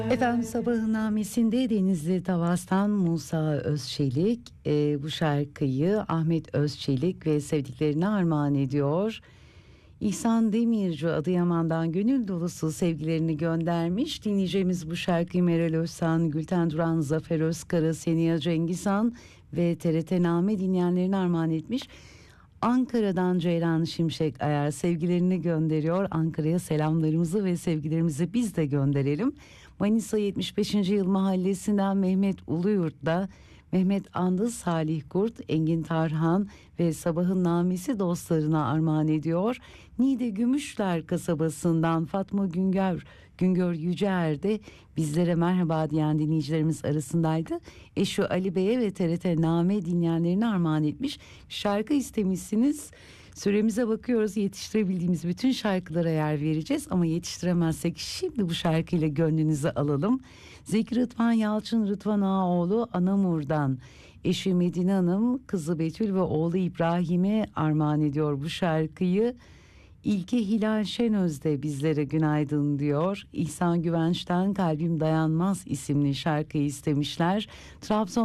Efendim sabahın namesinde Denizli Tavas'tan Musa Özçelik bu şarkıyı Ahmet Özçelik ve sevdiklerine armağan ediyor. İhsan Demirci Adıyaman'dan gönül dolusu sevgilerini göndermiş. Dinleyeceğimiz bu şarkıyı Meral Özsan, Gülten Duran, Zafer Özkara, Seniha Cengizhan ve TRT Name dinleyenlerine armağan etmiş. Ankara'dan Ceylan Şimşek Ayar sevgilerini gönderiyor. Ankara'ya selamlarımızı ve sevgilerimizi biz de gönderelim. Manisa 75. Yıl Mahallesi'nden Mehmet Uluyurt'ta Mehmet Andız, Salih Kurt, Engin Tarhan ve Sabahın Namesi dostlarına armağan ediyor. Niğde Gümüşler kasabasından Fatma Güngör Yüceer de bizlere merhaba diyen dinleyicilerimiz arasındaydı. Eşi Ali Bey'e ve TRT Name dinleyenlerine armağan etmiş. Şarkı istemişsiniz. Süremize bakıyoruz, yetiştirebildiğimiz bütün şarkılara yer vereceğiz ama yetiştiremezsek şimdi bu şarkıyla gönlünüzü alalım. Zeki Rıdvan Yalçın Rıdvan Ağaoğlu Anamur'dan eşi Medine Hanım, kızı Betül ve oğlu İbrahim'e armağan ediyor bu şarkıyı. İlke Hilal Şenöz de bizlere günaydın diyor. İhsan Güvenç'ten Kalbim Dayanmaz isimli şarkıyı istemişler. Trabzon